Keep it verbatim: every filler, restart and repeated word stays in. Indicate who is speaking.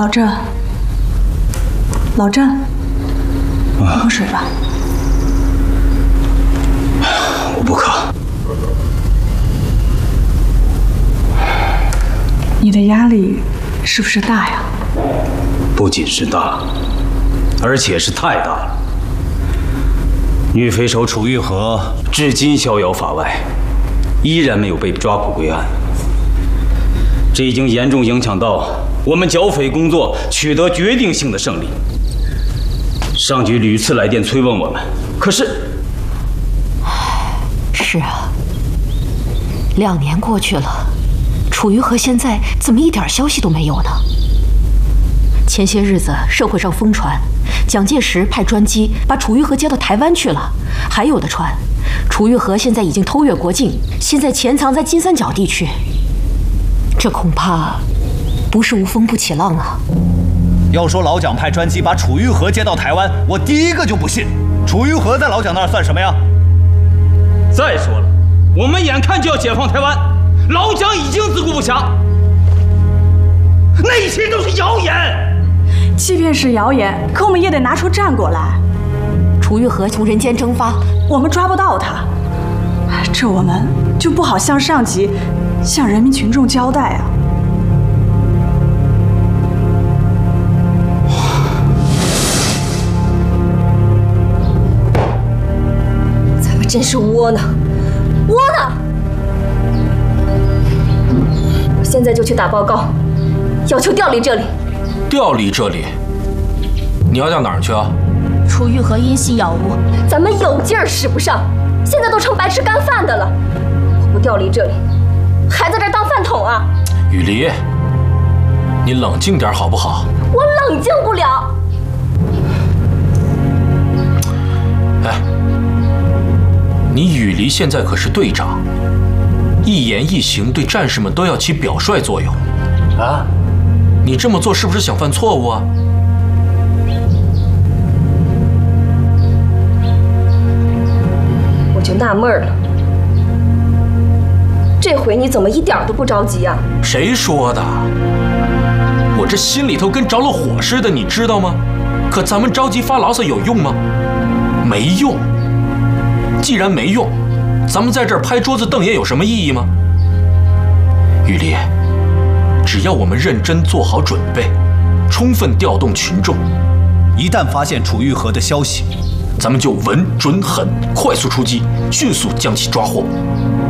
Speaker 1: 老郑，老郑，喝水吧。
Speaker 2: 我不渴。
Speaker 1: 你的压力是不是大呀？
Speaker 2: 不仅是大，而且是太大了。女匪首楚玉和至今逍遥法外，依然没有被抓捕归案。这已经严重影响到我们剿匪工作取得决定性的胜利。上级屡次来电催问我们，可是……
Speaker 3: 是啊，两年过去了，楚玉和现在怎么一点消息都没有呢？前些日子社会上疯传，蒋介石派专机把楚玉和接到台湾去了，还有的传，楚玉和现在已经偷越国境，现在潜藏在金三角地区。这恐怕不是无风不起浪啊！
Speaker 4: 要说老蒋派专机把楚玉和接到台湾，我第一个就不信。楚玉和在老蒋那儿算什么呀？
Speaker 2: 再说了，我们眼看就要解放台湾，老蒋已经自顾不暇，那些都是谣言。
Speaker 1: 即便是谣言，可我们也得拿出战果来。
Speaker 3: 楚玉和从人间蒸发，
Speaker 1: 我们抓不到他，这我们就不好向上级、向人民群众交代啊。
Speaker 5: 咱们真是窝囊，窝囊！我现在就去打报告，要求调离这里。
Speaker 6: 调离这里？你要调哪儿去啊？
Speaker 5: 楚玉和因系药物，咱们有劲儿使不上，现在都成白吃干饭的了。我不调离这里，还在这儿当饭桶啊！
Speaker 6: 雨梨，你冷静点好不好？
Speaker 5: 我冷静不了。
Speaker 6: 哎，你雨梨现在可是队长，一言一行对战士们都要起表率作用啊！你这么做是不是想犯错误啊？
Speaker 5: 我就纳闷了，这回你怎么一点都不着急啊？
Speaker 6: 谁说的？我这心里头跟着了火似的，你知道吗？可咱们着急发牢骚有用吗？没用。既然没用，咱们在这儿拍桌子瞪眼有什么意义吗？雨梨，只要我们认真做好准备，充分调动群众，
Speaker 4: 一旦发现楚玉和的消息，
Speaker 6: 咱们就稳准狠，快速出击，迅速将其抓获。